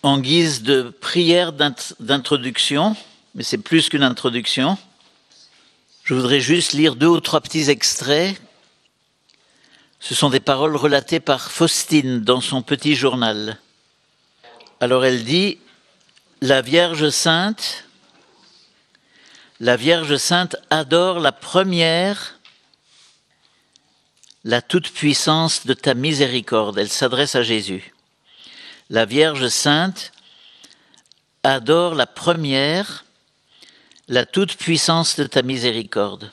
En guise de prière d'introduction, mais c'est plus qu'une introduction, je voudrais juste lire 2 ou 3 petits extraits. Ce sont des paroles relatées par Faustine dans son petit journal. Alors elle dit « La Vierge Sainte adore la première, la toute-puissance de ta miséricorde. » Elle s'adresse à Jésus. La Vierge Sainte adore la première, la toute-puissance de ta miséricorde.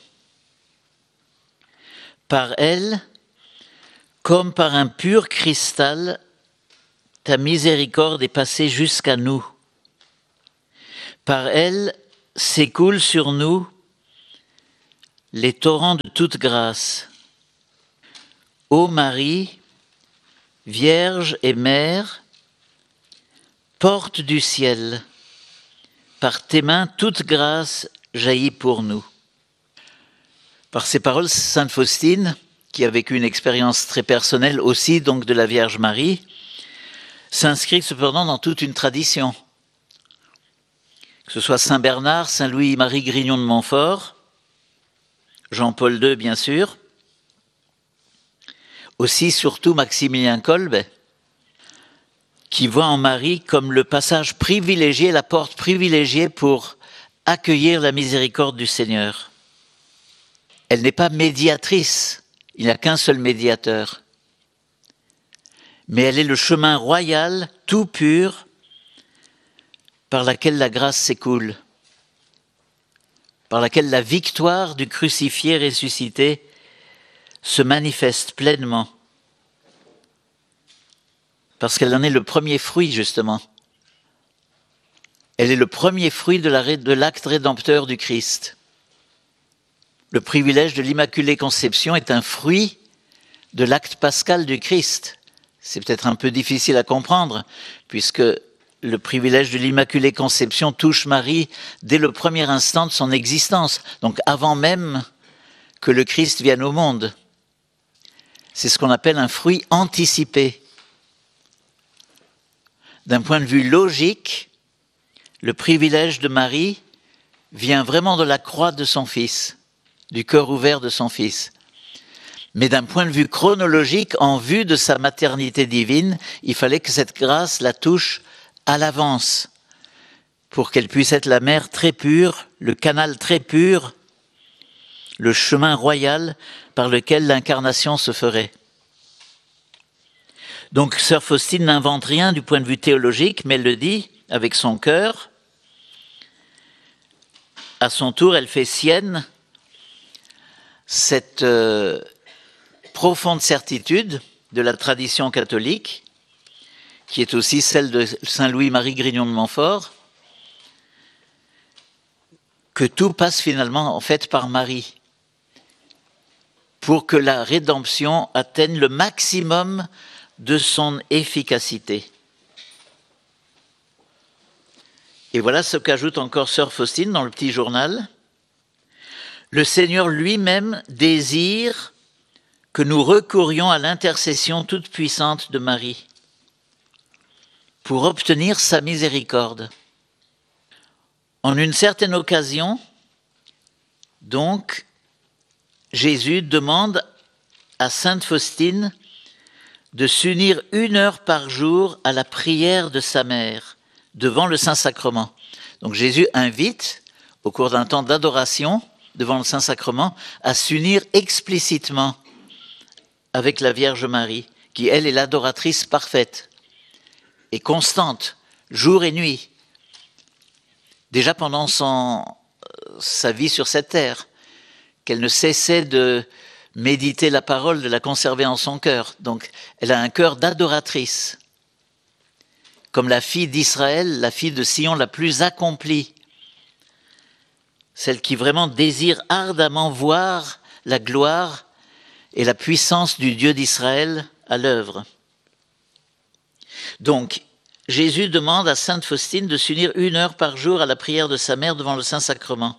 Par elle, comme par un pur cristal, ta miséricorde est passée jusqu'à nous. Par elle s'écoulent sur nous les torrents de toute grâce. Ô Marie, Vierge et Mère, porte du ciel, par tes mains toute grâce jaillit pour nous. Par ces paroles, Sainte Faustine, qui a vécu une expérience très personnelle aussi donc de la Vierge Marie, s'inscrit cependant dans toute une tradition. Que ce soit Saint Bernard, Saint Louis-Marie Grignon de Montfort, Jean-Paul II bien sûr, aussi surtout Maximilien Kolbe, qui voit en Marie comme le passage privilégié, la porte privilégiée pour accueillir la miséricorde du Seigneur. Elle n'est pas médiatrice, il n'y a qu'un seul médiateur. Mais elle est le chemin royal, tout pur, par laquelle la grâce s'écoule, par laquelle la victoire du crucifié ressuscité se manifeste pleinement. Parce qu'elle en est le premier fruit, justement. Elle est le premier fruit de l'acte rédempteur du Christ. Le privilège de l'Immaculée Conception est un fruit de l'acte pascal du Christ. C'est peut-être un peu difficile à comprendre, puisque le privilège de l'Immaculée Conception touche Marie dès le premier instant de son existence, donc avant même que le Christ vienne au monde. C'est ce qu'on appelle un fruit anticipé. D'un point de vue logique, le privilège de Marie vient vraiment de la croix de son Fils, du cœur ouvert de son Fils. Mais d'un point de vue chronologique, en vue de sa maternité divine, il fallait que cette grâce la touche à l'avance, pour qu'elle puisse être la mère très pure, le canal très pur, le chemin royal par lequel l'incarnation se ferait. Donc, sœur Faustine n'invente rien du point de vue théologique, mais elle le dit avec son cœur. À son tour, elle fait sienne cette profonde certitude de la tradition catholique, qui est aussi celle de Saint Louis-Marie Grignon de Montfort, que tout passe finalement en fait par Marie, pour que la rédemption atteigne le maximum de son efficacité. Et voilà ce qu'ajoute encore sœur Faustine dans le petit journal. Le Seigneur lui-même désire que nous recourions à l'intercession toute puissante de Marie pour obtenir sa miséricorde. En une certaine occasion, donc, Jésus demande à Sainte Faustine de s'unir 1 heure par jour à la prière de sa mère devant le Saint-Sacrement. Donc Jésus invite, au cours d'un temps d'adoration devant le Saint-Sacrement, à s'unir explicitement avec la Vierge Marie, qui elle est l'adoratrice parfaite et constante, jour et nuit, déjà pendant sa vie sur cette terre, qu'elle ne cessait de méditer la parole, de la conserver en son cœur. Donc, elle a un cœur d'adoratrice. Comme la fille d'Israël, la fille de Sion la plus accomplie. Celle qui vraiment désire ardemment voir la gloire et la puissance du Dieu d'Israël à l'œuvre. Donc, Jésus demande à Sainte Faustine de s'unir 1 heure par jour à la prière de sa mère devant le Saint-Sacrement.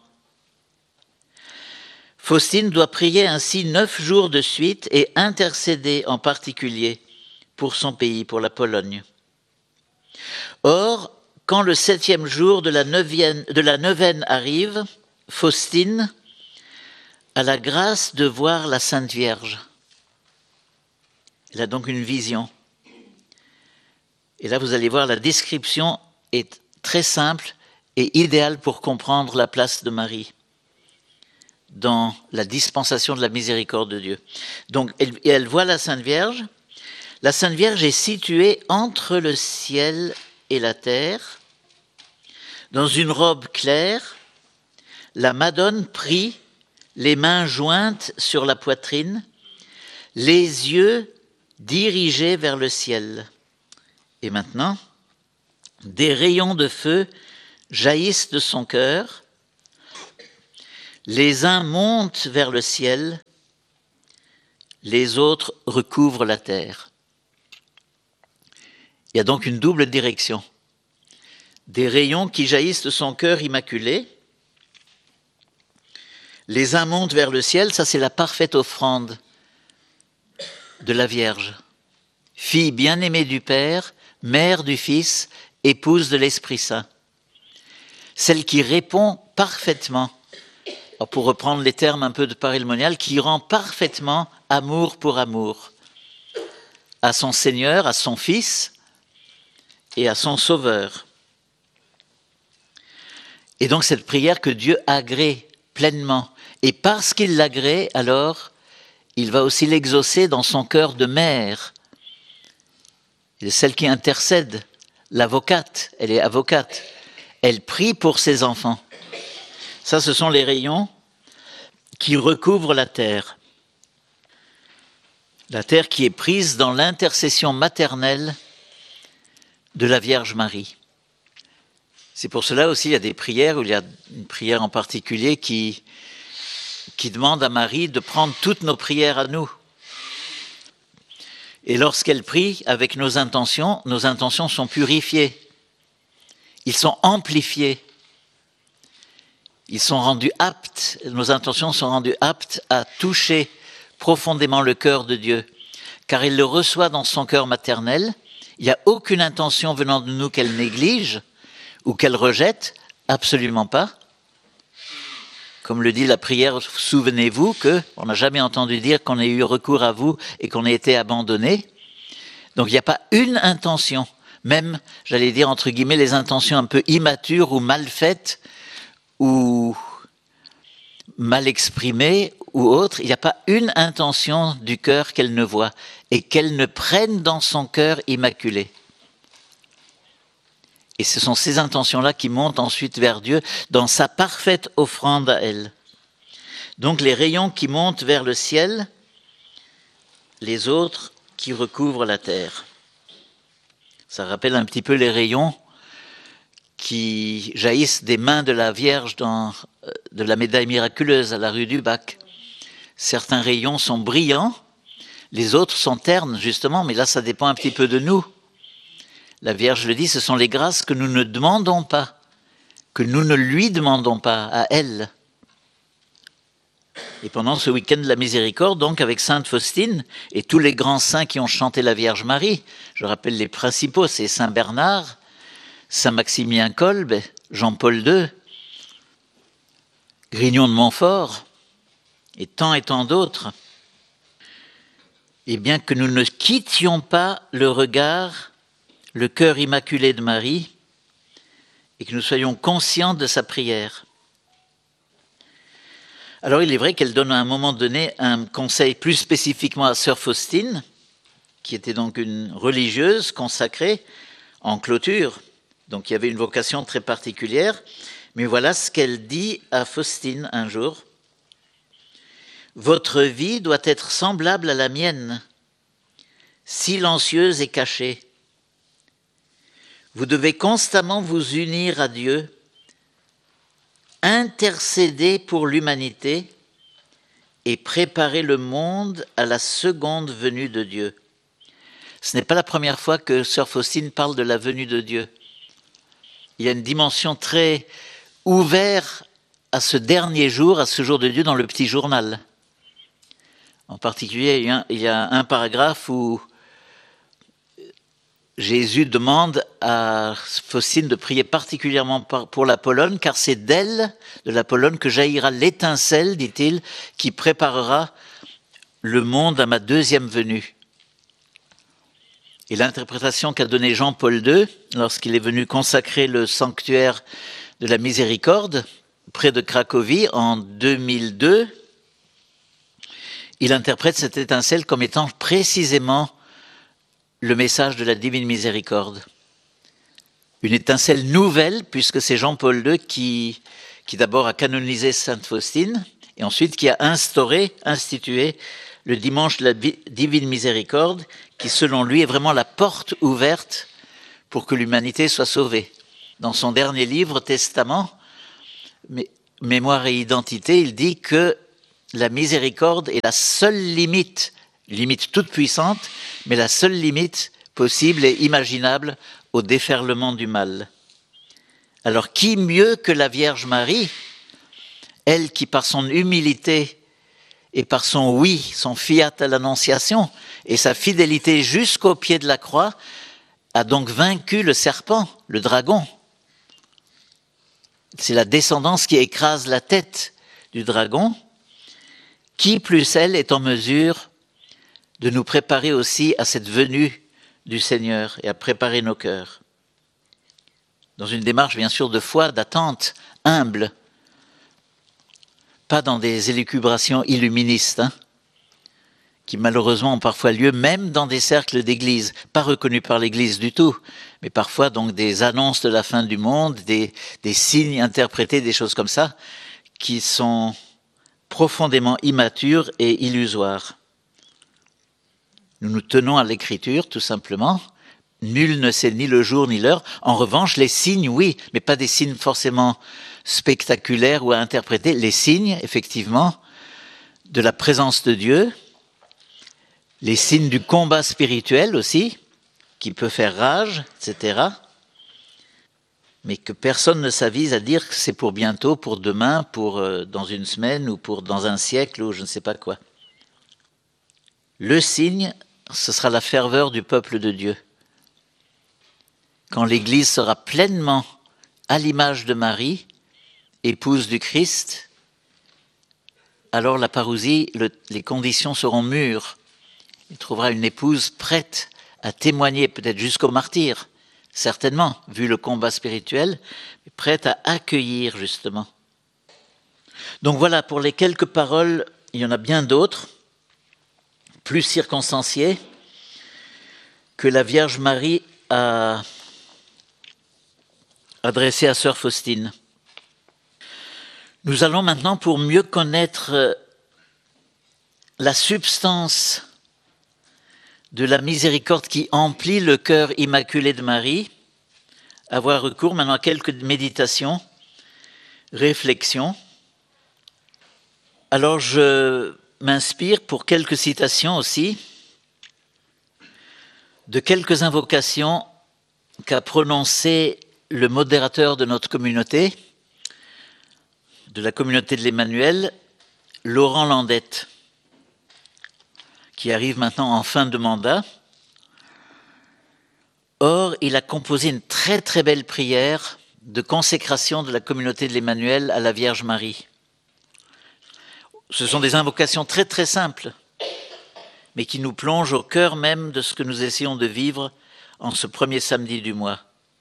Faustine doit prier ainsi 9 jours de suite et intercéder en particulier pour son pays, pour la Pologne. Or, quand le 7e jour de la neuvaine arrive, Faustine a la grâce de voir la Sainte Vierge. Elle a donc une vision. Et là, vous allez voir, la description est très simple et idéale pour comprendre la place de Marie dans la dispensation de la miséricorde de Dieu. Donc, elle voit la Sainte Vierge. La Sainte Vierge est située entre le ciel et la terre. Dans une robe claire, la Madone prie, les mains jointes sur la poitrine, les yeux dirigés vers le ciel. Et maintenant, des rayons de feu jaillissent de son cœur. Les uns montent vers le ciel, les autres recouvrent la terre. Il y a donc une double direction. Des rayons qui jaillissent de son cœur immaculé. Les uns montent vers le ciel, ça c'est la parfaite offrande de la Vierge. Fille bien-aimée du Père, mère du Fils, épouse de l'Esprit Saint. Celle qui répond parfaitement, pour reprendre les termes un peu de parémonial, qui rend parfaitement amour pour amour à son Seigneur, à son Fils et à son Sauveur. Et donc cette prière que Dieu agrée pleinement. Et parce qu'il l'agrée, alors, il va aussi l'exaucer dans son cœur de mère. C'est celle qui intercède, l'avocate, elle est avocate. Elle prie pour ses enfants. Ça, ce sont les rayons qui recouvrent la terre. La terre qui est prise dans l'intercession maternelle de la Vierge Marie. C'est pour cela aussi il y a des prières, où il y a une prière en particulier qui demande à Marie de prendre toutes nos prières à nous. Et lorsqu'elle prie avec nos intentions sont purifiées. Ils sont amplifiés. Ils sont rendus aptes, nos intentions sont rendues aptes à toucher profondément le cœur de Dieu. Car il le reçoit dans son cœur maternel. Il n'y a aucune intention venant de nous qu'elle néglige ou qu'elle rejette, absolument pas. Comme le dit la prière, souvenez-vous qu'on n'a jamais entendu dire qu'on ait eu recours à vous et qu'on ait été abandonné. Donc il n'y a pas une intention, même, j'allais dire entre guillemets, les intentions un peu immatures ou mal faites ou mal exprimées ou autres, il n'y a pas une intention du cœur qu'elle ne voit et qu'elle ne prenne dans son cœur immaculé. Et ce sont ces intentions-là qui montent ensuite vers Dieu dans sa parfaite offrande à elle. Donc les rayons qui montent vers le ciel, les autres qui recouvrent la terre. Ça rappelle un petit peu les rayons qui jaillissent des mains de la Vierge de la médaille miraculeuse à la rue du Bac. Certains rayons sont brillants, les autres sont ternes justement, mais là ça dépend un petit peu de nous. La Vierge le dit, ce sont les grâces que nous ne demandons pas, que nous ne lui demandons pas à elle. Et pendant ce week-end de la miséricorde, donc avec Sainte Faustine et tous les grands saints qui ont chanté la Vierge Marie, je rappelle les principaux, c'est Saint Bernard, Saint Maximilien Kolbe, Jean-Paul II, Grignon de Montfort et tant d'autres. Et bien que nous ne quittions pas le regard, le cœur immaculé de Marie, et que nous soyons conscients de sa prière. Alors il est vrai qu'elle donne à un moment donné un conseil plus spécifiquement à sœur Faustine, qui était donc une religieuse consacrée en clôture, donc il y avait une vocation très particulière, mais voilà ce qu'elle dit à Faustine un jour. « Votre vie doit être semblable à la mienne, silencieuse et cachée. Vous devez constamment vous unir à Dieu, intercéder pour l'humanité et préparer le monde à la seconde venue de Dieu. » Ce n'est pas la première fois que sœur Faustine parle de la venue de Dieu. Il y a une dimension très ouverte à ce dernier jour, à ce jour de Dieu dans le petit journal. En particulier, il y a un paragraphe où Jésus demande à Faustine de prier particulièrement pour la Pologne, car c'est d'elle, de la Pologne, que jaillira l'étincelle, dit-il, qui préparera le monde à ma deuxième venue. Et l'interprétation qu'a donnée Jean-Paul II, lorsqu'il est venu consacrer le sanctuaire de la Miséricorde, près de Cracovie, en 2002, il interprète cette étincelle comme étant précisément le message de la divine miséricorde. Une étincelle nouvelle, puisque c'est Jean-Paul II qui d'abord a canonisé Sainte Faustine, et ensuite qui a institué le dimanche de la divine miséricorde, qui selon lui est vraiment la porte ouverte pour que l'humanité soit sauvée. Dans son dernier livre, Testament, Mémoire et identité, il dit que la miséricorde est la seule limite toute puissante, mais la seule limite possible et imaginable au déferlement du mal. Alors qui mieux que la Vierge Marie, elle qui par son humilité et par son oui, son fiat à l'Annonciation et sa fidélité jusqu'au pied de la croix, a donc vaincu le serpent, le dragon. C'est la descendance qui écrase la tête du dragon. Qui plus elle est en mesure de nous préparer aussi à cette venue du Seigneur et à préparer nos cœurs. Dans une démarche bien sûr de foi, d'attente, humble, pas dans des élucubrations illuministes, qui malheureusement ont parfois lieu même dans des cercles d'église, pas reconnus par l'église du tout, mais parfois donc des annonces de la fin du monde, des signes interprétés, des choses comme ça, qui sont profondément immatures et illusoires. Nous nous tenons à l'écriture, tout simplement. Nul ne sait ni le jour ni l'heure. En revanche, les signes, oui, mais pas des signes forcément spectaculaires ou à interpréter. Les signes, effectivement, de la présence de Dieu, les signes du combat spirituel aussi, qui peut faire rage, etc. Mais que personne ne s'avise à dire que c'est pour bientôt, pour demain, pour dans une semaine ou pour dans un siècle ou je ne sais pas quoi. Le signe, ce sera la ferveur du peuple de Dieu. Quand l'Église sera pleinement à l'image de Marie, épouse du Christ, alors la parousie, les conditions seront mûres. Il trouvera une épouse prête à témoigner, peut-être jusqu'au martyre, certainement, vu le combat spirituel, mais prête à accueillir justement. Donc voilà, pour les quelques paroles, il y en a bien d'autres, plus circonstanciées, que la Vierge Marie a adressées à Sœur Faustine. Nous allons maintenant, pour mieux connaître la substance de la miséricorde qui emplit le cœur immaculé de Marie, avoir recours maintenant à quelques méditations, réflexions. Alors je m'inspire pour quelques citations aussi de quelques invocations qu'a prononcées le modérateur de notre communauté, de la communauté de l'Emmanuel, Laurent Landette, qui arrive maintenant en fin de mandat. Or, il a composé une très très belle prière de consécration de la communauté de l'Emmanuel à la Vierge Marie. Ce sont des invocations très très simples, mais qui nous plongent au cœur même de ce que nous essayons de vivre en ce premier samedi du mois,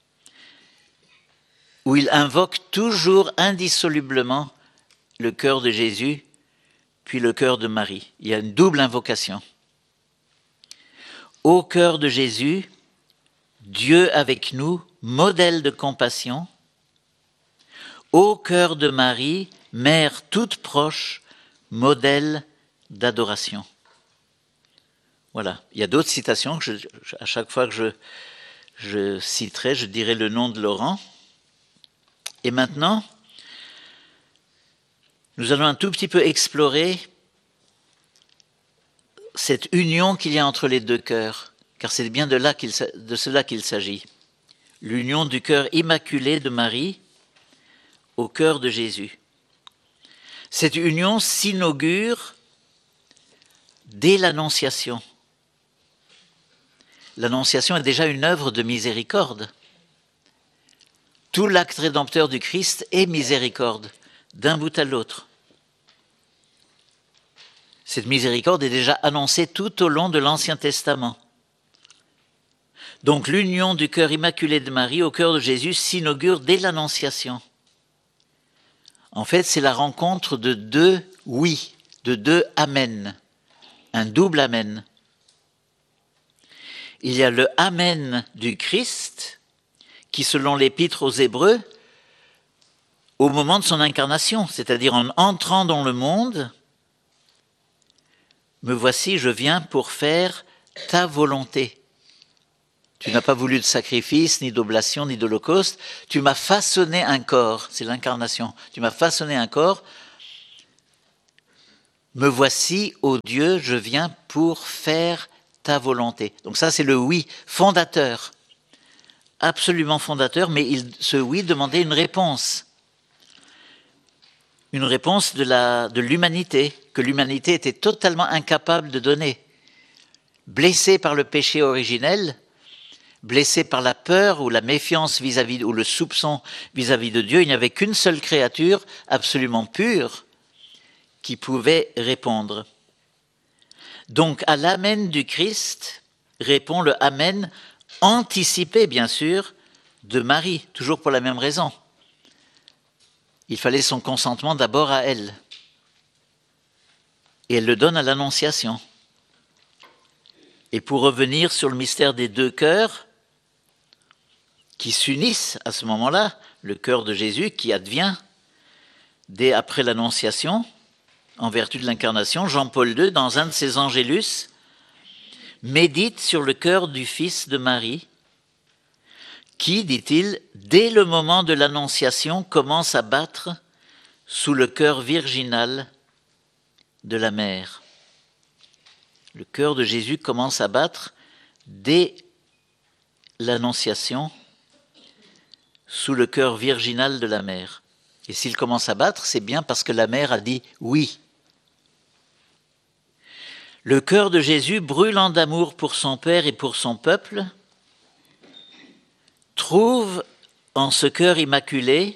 où il invoque toujours indissolublement le cœur de Jésus, puis le cœur de Marie. Il y a une double invocation. Ô cœur de Jésus, Dieu avec nous, modèle de compassion. Ô cœur de Marie, mère toute proche, modèle d'adoration. Voilà. Il y a d'autres citations. À chaque fois que je citerai, je dirai le nom de Laurent. Et maintenant, nous allons un tout petit peu explorer cette union qu'il y a entre les deux cœurs, car c'est bien de cela qu'il s'agit. L'union du cœur immaculé de Marie au cœur de Jésus. Cette union s'inaugure dès l'Annonciation. l'Annonciation est déjà une œuvre de miséricorde. Tout l'acte rédempteur du Christ est miséricorde, d'un bout à l'autre. Cette miséricorde est déjà annoncée tout au long de l'Ancien Testament. Donc l'union du cœur immaculé de Marie au cœur de Jésus s'inaugure dès l'Annonciation. En fait, c'est la rencontre de deux oui, de deux amen, un double amen. Il y a le amen du Christ, qui selon l'épître aux Hébreux, au moment de son incarnation, c'est-à-dire en entrant dans le monde, me voici, je viens pour faire ta volonté. Tu n'as pas voulu de sacrifice, ni d'oblation, ni d'holocauste. Tu m'as façonné un corps, c'est l'incarnation. Tu m'as façonné un corps. Me voici, ô Dieu, je viens pour faire ta volonté. Donc ça, c'est le oui fondateur. Absolument fondateur, mais ce oui demandait une réponse. Une réponse de l'humanité, que l'humanité était totalement incapable de donner. Blessée par le péché originel, blessée par la peur ou la méfiance vis-à-vis, ou le soupçon vis-à-vis de Dieu, il n'y avait qu'une seule créature absolument pure qui pouvait répondre. Donc à l'amen du Christ répond le amen anticipé, bien sûr, de Marie, toujours pour la même raison. Il fallait son consentement d'abord à elle. Et elle le donne à l'Annonciation. Et pour revenir sur le mystère des deux cœurs, qui s'unissent à ce moment-là, le cœur de Jésus qui advient dès après l'Annonciation, en vertu de l'incarnation, Jean-Paul II, dans un de ses Angélus, médite sur le cœur du Fils de Marie, qui, dit-il, dès le moment de l'Annonciation, commence à battre sous le cœur virginal de la mère. Le cœur de Jésus commence à battre dès l'Annonciation sous le cœur virginal de la mère. Et s'il commence à battre, c'est bien parce que la mère a dit oui. Le cœur de Jésus, brûlant d'amour pour son Père et pour son peuple, trouve en ce cœur immaculé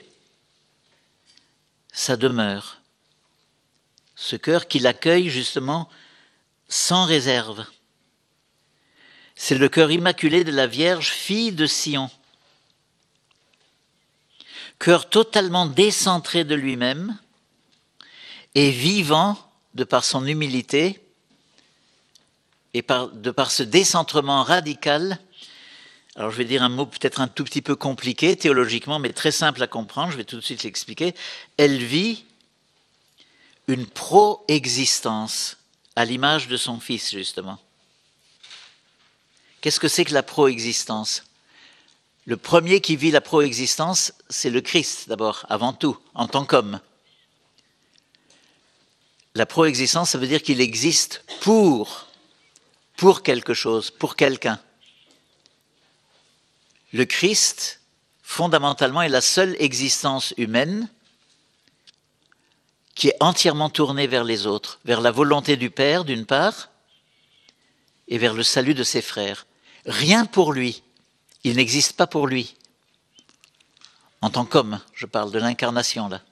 sa demeure. Ce cœur qui l'accueille justement sans réserve. C'est le cœur immaculé de la Vierge, fille de Sion. Cœur totalement décentré de lui-même et vivant de par son humilité et de par ce décentrement radical. Alors je vais dire un mot peut-être un tout petit peu compliqué théologiquement, mais très simple à comprendre, je vais tout de suite l'expliquer. Elle vit une proexistence à l'image de son Fils, justement. Qu'est-ce que c'est que la proexistence ? Le premier qui vit la proexistence, c'est le Christ d'abord, avant tout, en tant qu'homme. La proexistence, ça veut dire qu'il existe pour quelque chose, pour quelqu'un. Le Christ, fondamentalement, est la seule existence humaine qui est entièrement tournée vers les autres, vers la volonté du Père, d'une part, et vers le salut de ses frères. Rien pour lui. Il n'existe pas pour lui. En tant qu'homme, je parle de l'incarnation là.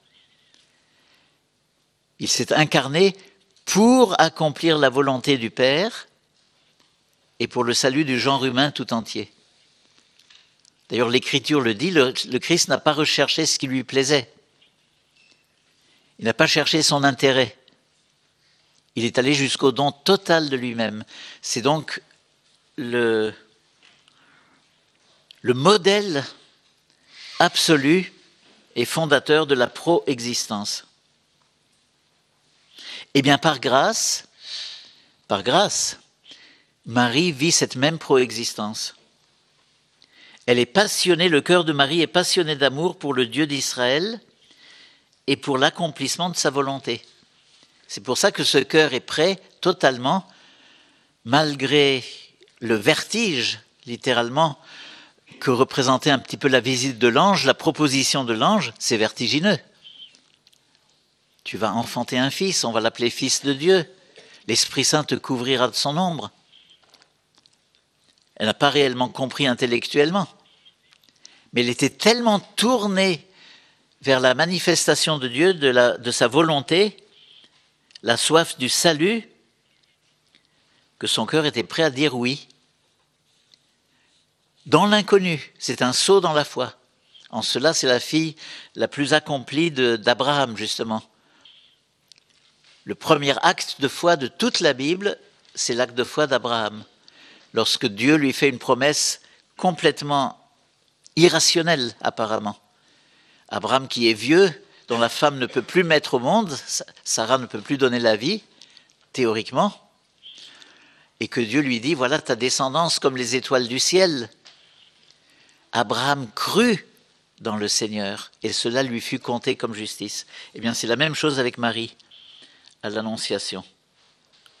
Il s'est incarné pour accomplir la volonté du Père et pour le salut du genre humain tout entier. D'ailleurs, l'Écriture le dit, le Christ n'a pas recherché ce qui lui plaisait. Il n'a pas cherché son intérêt. Il est allé jusqu'au don total de lui-même. C'est donc le modèle absolu et fondateur de la proexistence. Eh bien, par grâce, Marie vit cette même proexistence. Elle est passionnée, le cœur de Marie est passionné d'amour pour le Dieu d'Israël et pour l'accomplissement de sa volonté. C'est pour ça que ce cœur est prêt totalement, malgré le vertige, littéralement, que représentait un petit peu la visite de l'ange, la proposition de l'ange, c'est vertigineux. Tu vas enfanter un fils, on va l'appeler fils de Dieu. L'Esprit Saint te couvrira de son ombre. Elle n'a pas réellement compris intellectuellement, mais elle était tellement tournée vers la manifestation de Dieu, de sa volonté, la soif du salut, que son cœur était prêt à dire oui. Dans l'inconnu, c'est un saut dans la foi. En cela, c'est la fille la plus accomplie d'Abraham, justement. Le premier acte de foi de toute la Bible, c'est l'acte de foi d'Abraham. Lorsque Dieu lui fait une promesse complètement irrationnelle, apparemment. Abraham qui est vieux, dont la femme ne peut plus mettre au monde, Sarah ne peut plus donner la vie, théoriquement, et que Dieu lui dit, voilà ta descendance comme les étoiles du ciel. Abraham crut dans le Seigneur, et cela lui fut compté comme justice. Eh bien, c'est la même chose avec Marie, à l'Annonciation.